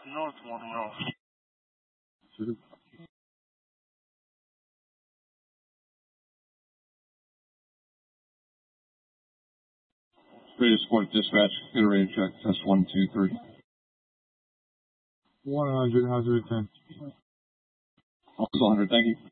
North Monroe. Radio Support Dispatch, get a radio check, test 1, 2, 3. 100, how's it 10? Also 100, thank you.